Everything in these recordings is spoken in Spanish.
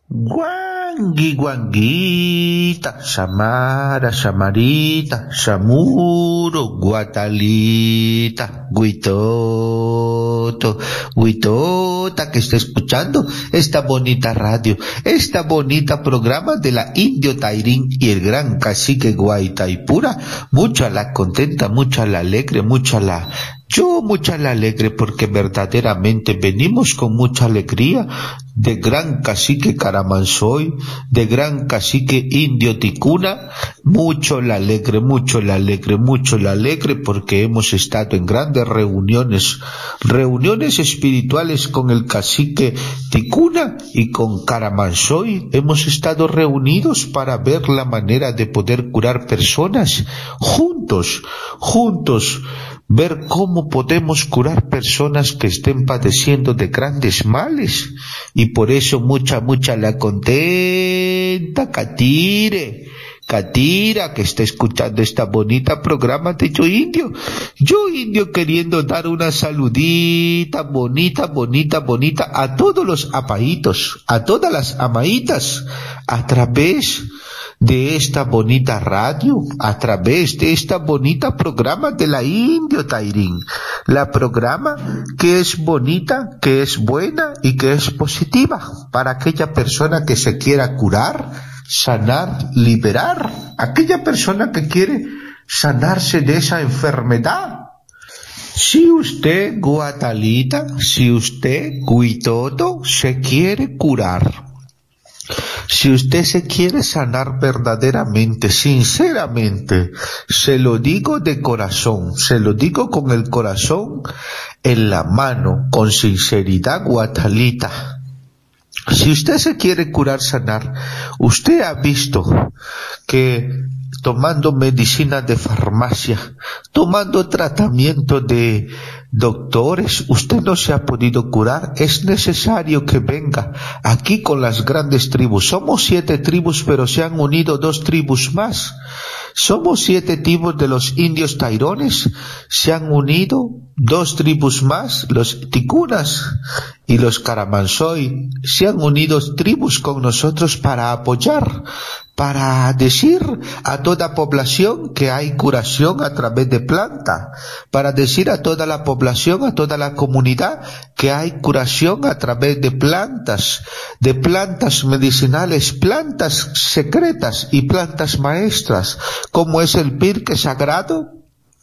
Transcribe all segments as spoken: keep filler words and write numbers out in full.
Guangui, guanguita, Samara, Samarita, Samuro, Guatalita, Guitoto, Guitota, que está escuchando esta bonita radio, esta bonita programa de la Indio Tairín y el gran cacique Guaitaipura. Mucho a la contenta, mucho a la alegre, mucho a la... Yo mucha la alegre porque verdaderamente venimos con mucha alegría de gran cacique Caramansoy, de gran cacique Indio Ticuna, mucho la alegre, mucho la alegre, mucho la alegre porque hemos estado en grandes reuniones, reuniones espirituales con el cacique Ticuna y con Caramansoy. Hemos estado reunidos para ver la manera de poder curar personas juntos, juntos, ver cómo podemos curar personas que estén padeciendo de grandes males. Y por eso mucha, mucha la contenta Catire, Catira, que está escuchando esta bonita programa de Yo Indio. Yo Indio queriendo dar una saludita bonita, bonita, bonita a todos los apaitos, a todas las amaitas, a través de esta bonita radio, a través de esta bonita programa de la Indio Tairín, la programa que es bonita, que es buena y que es positiva para aquella persona que se quiera curar, sanar, liberar, aquella persona que quiere sanarse de esa enfermedad. Si usted, Guatalita, si usted, Guitoto, se quiere curar, si usted se quiere sanar verdaderamente, sinceramente, se lo digo de corazón, se lo digo con el corazón en la mano, con sinceridad, Guatalita. Si usted se quiere curar, sanar, usted ha visto que tomando medicina de farmacia, tomando tratamiento de doctores, usted no se ha podido curar. Es necesario que venga aquí con las grandes tribus. Somos siete tribus, pero se han unido dos tribus más. Somos siete tribus de los indios tairones, se han unido dos tribus más, los ticunas y los caramansoy, se han unido tribus con nosotros para apoyar, para decir a toda población que hay curación a través de planta, para decir a toda la población, a toda la comunidad que hay curación a través de plantas, de plantas medicinales, plantas secretas y plantas maestras, como es el pirque sagrado,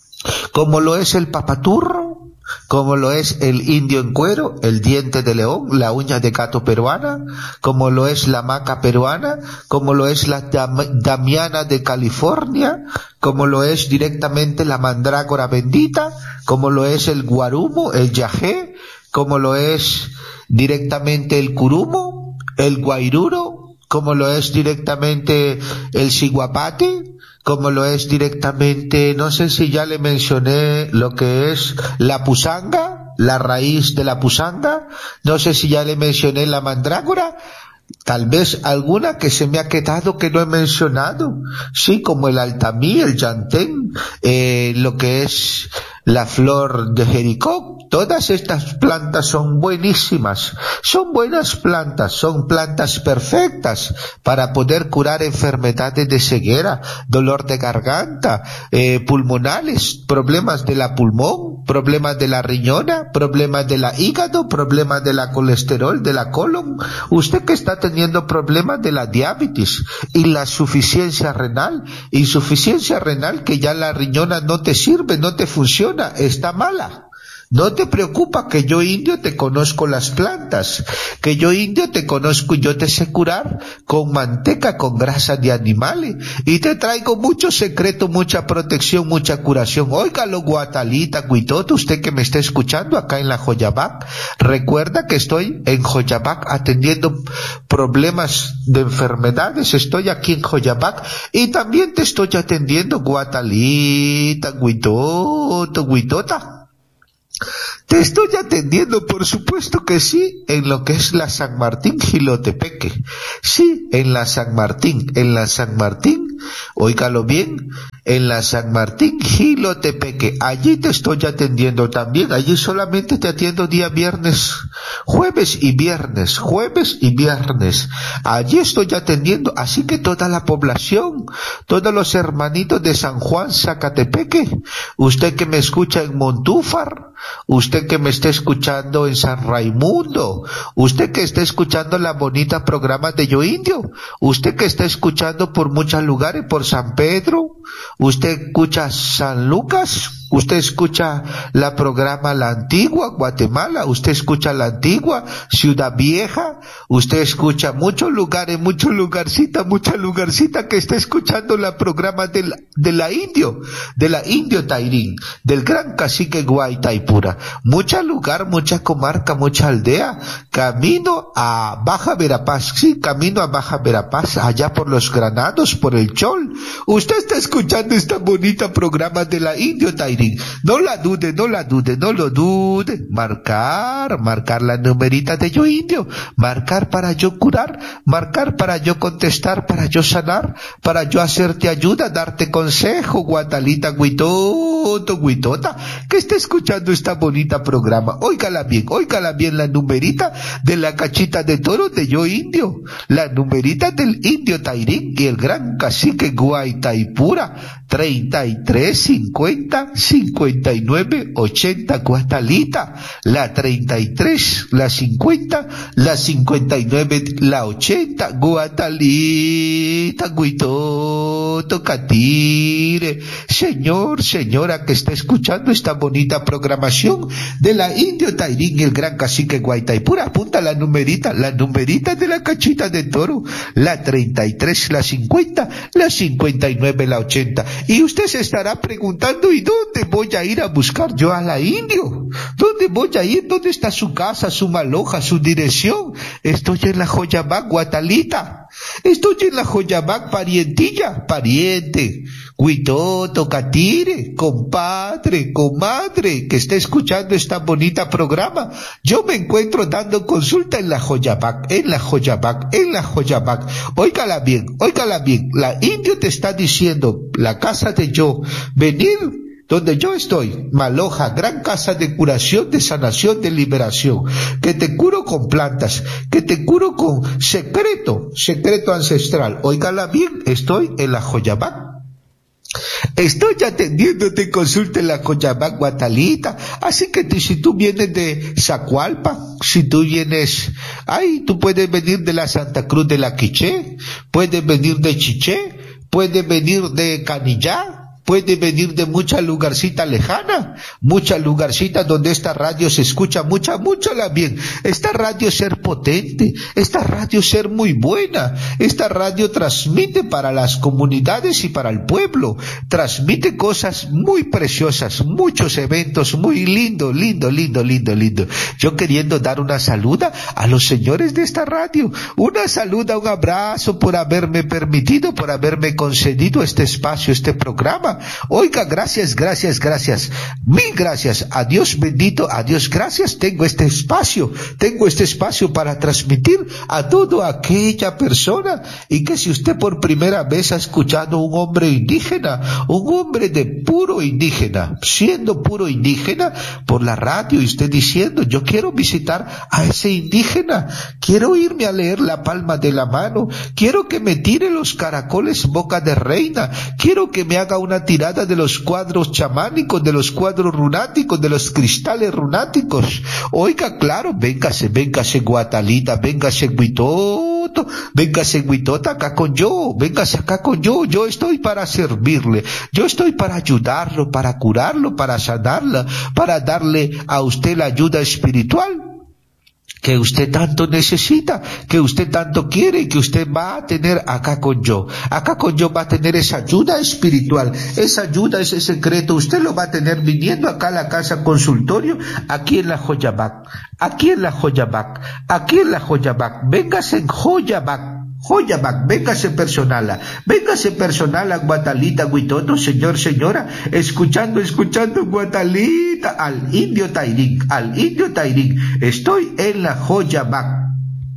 como lo es el papaturro, como lo es el indio en cuero, el diente de león, la uña de gato peruana, como lo es la maca peruana, como lo es la dam- damiana de California, como lo es directamente la mandrágora bendita, como lo es el guarumo, el yajé, como lo es directamente el curumo, el guairuro, como lo es directamente el ciguapate, como lo es directamente, no sé si ya le mencioné lo que es la pusanga, la raíz de la pusanga, no sé si ya le mencioné la mandrágora, tal vez alguna que se me ha quedado que no he mencionado, sí, como el altamí, el yantén, eh, lo que es la flor de Jericó. Todas estas plantas son buenísimas, son buenas plantas, son plantas perfectas para poder curar enfermedades de ceguera, dolor de garganta, eh, pulmonales, problemas de la pulmón, problemas de la riñona, problemas de la hígado, problemas de la colesterol, de la colon. Usted que está teniendo problemas de la diabetes y la insuficiencia renal, insuficiencia renal que ya la riñona no te sirve, no te funciona, está mala. No te preocupa que yo indio te conozco las plantas, que yo indio te conozco y yo te sé curar con manteca, con grasa de animales, y te traigo mucho secreto, mucha protección, mucha curación. Óigalo, Guatalita, Guitoto, usted que me está escuchando acá en la Joyabac, recuerda que estoy en Joyabac atendiendo problemas de enfermedades, estoy aquí en Joyabac y también te estoy atendiendo, Guatalita, Guitoto, Guitota. Te estoy atendiendo, por supuesto que sí, en lo que es la San Martín Jilotepeque. Sí, en la San Martín, en la San Martín óigalo bien, en la San Martín Jilotepeque, allí te estoy atendiendo también, allí solamente te atiendo día viernes, jueves y viernes, jueves y viernes, allí estoy atendiendo, así que toda la población, todos los hermanitos de San Juan Zacatepeque, usted que me escucha en Montúfar, usted que me está escuchando en San Raimundo, usted que está escuchando la bonita programa de Yo Indio, usted que está escuchando por muchos lugares, por San Pedro, usted escucha San Lucas, usted escucha la programa La Antigua, Guatemala, usted escucha La Antigua, Ciudad Vieja, usted escucha muchos lugares, muchos lugarcitas, muchas lugarcitas que está escuchando la programa de la, de la Indio, de la Indio Tairín, del gran cacique Guaitaipura, mucha lugar, mucha comarca, mucha aldea, camino a Baja Verapaz, sí, camino a Baja Verapaz, allá por los Granados, por el Chol, usted está escuchando esta bonita programa de la Indio Tairín. No la dude, no la dude, no lo dude. Marcar, marcar la numerita de Yo Indio, marcar para yo curar, marcar para yo contestar, para yo sanar, para yo hacerte ayuda, darte consejo, Guatalita, Guitoto, Guitota, que esté escuchando esta bonita programa. Óigala bien, óigala bien la numerita de la cachita de toro de Yo Indio, la numerita del Indio Tairín y el gran cacique Guaitaipura, treinta y tres, cincuenta, cincuenta y nueve, ochenta, Guatalita, la treinta y tres, la cincuenta, la cincuenta y nueve, la ochenta, Guatalita, Guitoto, Catire, señor, señora que está escuchando esta bonita programación de la Indio Tairín y el gran cacique Guaitaipura, apunta la numerita, la numerita de la cachita de toro, la treinta y tres, la cincuenta, la cincuenta y nueve, la ochenta, y usted se estará preguntando, ¿y dónde voy a ir a buscar yo a la Indio? ¿Dónde voy a ir? ¿Dónde está su casa, su maloja, su dirección? Estoy en la Joyabac, Guatalita. Estoy en la Joyabac, parientilla, pariente, Guitoto, Catire, compadre, comadre, que esté escuchando esta bonita programa. Yo me encuentro dando consulta en la Joyabac, en la Joyabac, en la Joyabac. Óigala bien, óigala bien. La Indio te está diciendo, la casa de yo, venir donde yo estoy, Maloja, gran casa de curación, de sanación, de liberación, que te curo con plantas, que te curo con secreto, secreto ancestral. Óigala bien, estoy en la Joyabac. Estoy atendiéndote, consulta en la Joyabac, Guatalita. Así que tú, si tú vienes de Zacualpa, si tú vienes, ay, tú puedes venir de la Santa Cruz de la Quiché, puedes venir de Chiché, puedes venir de Canillá, puede venir de mucha lugarcita lejana, mucha lugarcita donde esta radio se escucha mucha, mucha la bien. Esta radio ser potente, esta radio ser muy buena, esta radio transmite para las comunidades y para el pueblo, transmite cosas muy preciosas, muchos eventos muy lindo, lindo, lindo, lindo, lindo. Yo queriendo dar una saluda a los señores de esta radio, una saluda, un abrazo por haberme permitido, por haberme concedido este espacio, este programa. Oiga, gracias, gracias, gracias, mil gracias, a Dios bendito, a Dios gracias, tengo este espacio, tengo este espacio para transmitir a toda aquella persona, y que si usted por primera vez ha escuchado un hombre indígena, un hombre de puro indígena, siendo puro indígena, por la radio, y usted diciendo, yo quiero visitar a ese indígena, quiero irme a leer la palma de la mano, quiero que me tire los caracoles boca de reina, quiero que me haga una tirada de los cuadros chamánicos, de los cuadros runáticos, de los cristales runáticos. Oiga, claro, véngase, véngase Guatalita, véngase Guitoto, véngase Guitota acá con yo, véngase acá con yo, yo estoy para servirle, yo estoy para ayudarlo, para curarlo, para sanarla, para darle a usted la ayuda espiritual que usted tanto necesita, que usted tanto quiere y que usted va a tener acá con yo. Acá con yo va a tener esa ayuda espiritual, esa ayuda, ese secreto, usted lo va a tener viniendo acá a la casa consultorio, aquí en la Joyabac, aquí en la Joyabac, aquí en la Joyabac, véngase en Joyabac. Joyabac, véngase personal, véngase personal a Guatalita, Guitoto, señor, señora, escuchando, escuchando Guatalita, al Indio Tairín, al Indio Tairín, estoy en la Joyabac.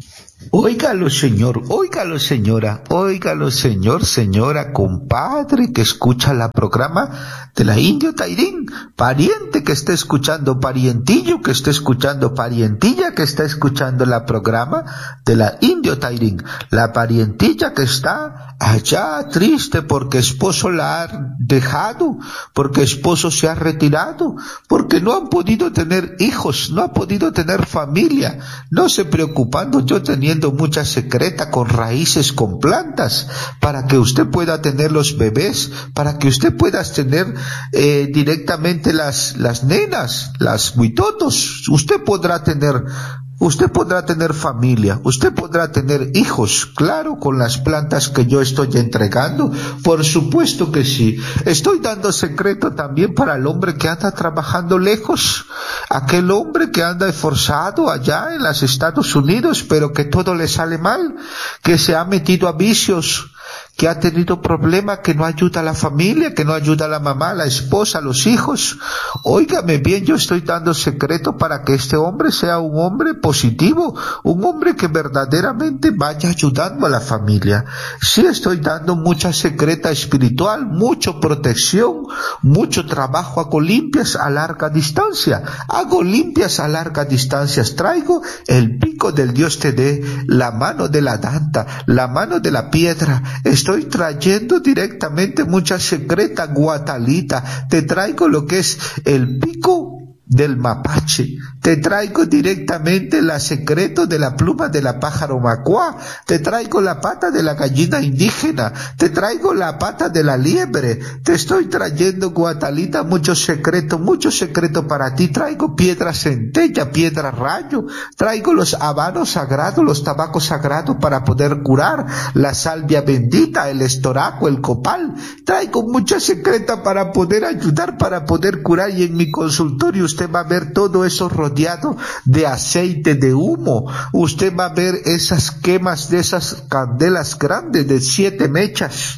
Óigalo, señor, óigalo, señora, óigalo, señor, señora, compadre que escucha la programa de la Indio Tairín, pariente que esté escuchando, parientillo que esté escuchando, parientilla que está escuchando la programa de la Indio Tairín, la parientilla que está allá triste porque esposo la ha dejado, porque esposo se ha retirado, porque no han podido tener hijos, no ha podido tener familia, no se preocupando, yo teniendo mucha secreta con raíces, con plantas, para que usted pueda tener los bebés, para que usted pueda tener eh, directamente las, las nenas, las huitotos, usted podrá tener Usted podrá tener familia, usted podrá tener hijos, claro, con las plantas que yo estoy entregando, por supuesto que sí. Estoy dando secreto también para el hombre que anda trabajando lejos, aquel hombre que anda esforzado allá en los Estados Unidos, pero que todo le sale mal, que se ha metido a vicios, que ha tenido problemas, que no ayuda a la familia, que no ayuda a la mamá, a la esposa, a los hijos. Óigame bien, yo estoy dando secreto para que este hombre sea un hombre positivo, un hombre que verdaderamente vaya ayudando a la familia. Sí, estoy dando mucha secreta espiritual, mucha protección, mucho trabajo, hago limpias a larga distancia, hago limpias a larga distancia, traigo el pico del Dios te dé, la mano de la danta, la mano de la piedra. Estoy trayendo directamente mucha secreta guatalita, te traigo lo que es el pico del mapache, te traigo directamente la secreto de la pluma de la pájaro macuá, te traigo la pata de la gallina indígena, te traigo la pata de la liebre, te estoy trayendo guatalita, mucho secreto, mucho secreto para ti, traigo piedra centella, piedra rayo, traigo los habanos sagrados, los tabacos sagrados para poder curar, la salvia bendita, el estoraco, el copal, traigo mucha secreta para poder ayudar, para poder curar, y en mi consultorio usted Usted va a ver todo eso rodeado de aceite, de humo. Usted va a ver esas quemas de esas candelas grandes de siete mechas,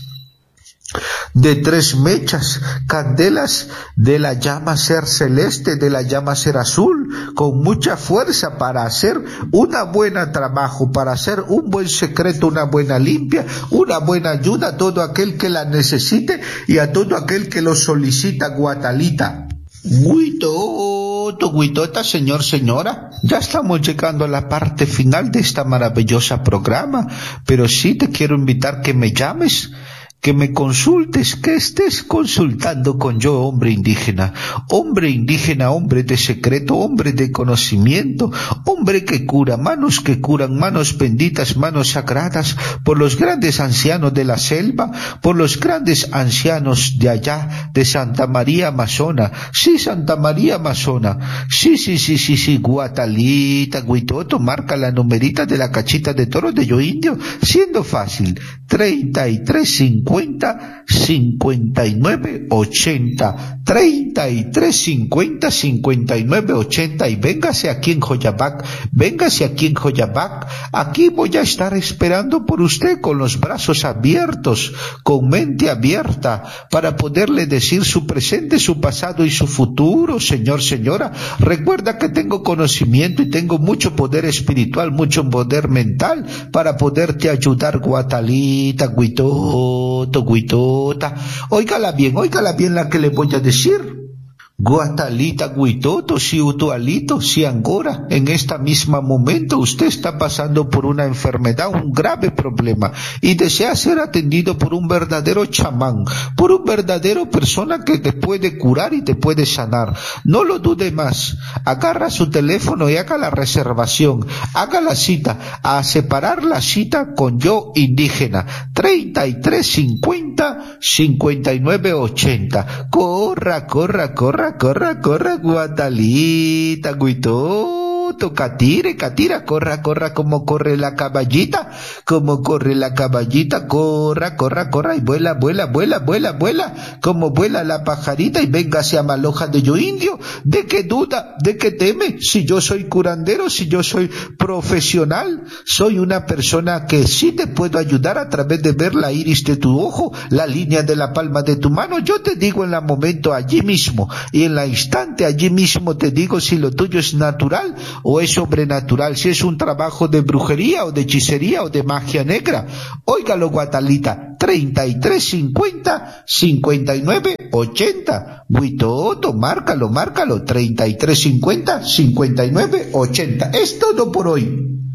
de tres mechas, candelas de la llama ser celeste, de la llama ser azul, con mucha fuerza para hacer una buena trabajo, para hacer un buen secreto, una buena limpia, una buena ayuda a todo aquel que la necesite y a todo aquel que lo solicita, guatalita. Guitoto, guitota, señor, señora, ya estamos llegando a la parte final de esta maravillosa programa, pero sí te quiero invitar que me llames, que me consultes, que estés consultando con yo, hombre indígena, hombre indígena, hombre de secreto, hombre de conocimiento, hombre que cura, manos que curan, manos benditas, manos sagradas, por los grandes ancianos de la selva, por los grandes ancianos de allá, de Santa María Amazona, sí, Santa María Amazona, sí, sí, sí, sí, sí, guatalita, guitoto, marca la numerita de la cachita de toro de yo indio, siendo fácil, treinta y tres cincuenta cincuenta y nueve ochenta, treinta y tres cincuenta cincuenta y nueve ochenta, y véngase aquí en Joyabac, véngase aquí en Joyabac, aquí voy a estar esperando por usted con los brazos abiertos, con mente abierta, para poderle decir su presente, su pasado y su futuro, señor, señora. Recuerda que tengo conocimiento y tengo mucho poder espiritual, mucho poder mental para poderte ayudar, guatalita, guito Guitota, óigala bien, óigala bien la que le voy a decir. Guatalita, guitoto, si utualito, si angora, en este mismo momento usted está pasando por una enfermedad, un grave problema, y desea ser atendido por un verdadero chamán, por un verdadero persona que te puede curar y te puede sanar. No lo dude más, agarra su teléfono y haga la reservación, haga la cita, a separar la cita con yo indígena, treinta y tres cincuenta cincuenta y nueve ochenta, corra, corra, corra, corra, corra, guatalita, guitoto, catire, catira, corra, corra como corre la caballita, como corre la caballita, corra, corra, corra, y vuela, vuela, vuela, vuela, vuela, como vuela la pajarita, y véngase a Maloja de yo indio. ¿De qué duda? ¿De qué teme? Si yo soy curandero, si yo soy profesional, soy una persona que sí te puedo ayudar a través de ver la iris de tu ojo, la línea de la palma de tu mano. Yo te digo en el momento allí mismo, y en la instante allí mismo te digo si lo tuyo es natural o es sobrenatural, si es un trabajo de brujería o de hechicería o de magia negra. Óigalo, Guatalita, treinta y tres cincuenta, cincuenta y nueve ochenta. Huitoto, márcalo, márcalo, treinta y tres cincuenta, cincuenta y nueve ochenta. Es todo por hoy.